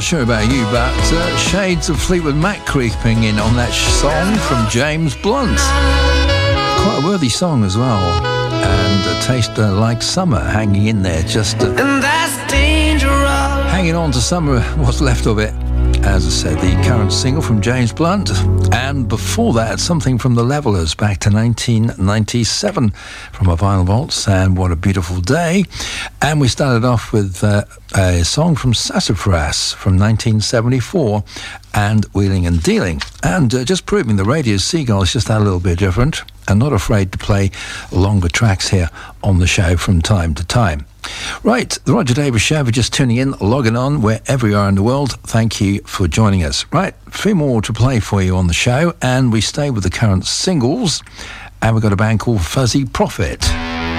sure about you, but shades of Fleetwood Mac creeping in on that song from James Blunt. Quite a worthy song as well, and a taste like summer hanging in there, just and that's dangerous. Hanging on to summer, what's left of it. As I said, the current single from James Blunt, and before that, something from the Levellers back to 1997 from a Vinyl Vaults, and What a Beautiful Day. And we started off with a song from Sassafras from 1974, and Wheeling and Dealing. And just proving the Radio Seagull is just that little bit different, and not afraid to play longer tracks here on the show from time to time. Right, the Roger Davis Show, if you're just tuning in, logging on wherever you are in the world, thank you for joining us. Right, a few more to play for you on the show, and we stay with the current singles, and we've got a band called Fuzzy Prophet.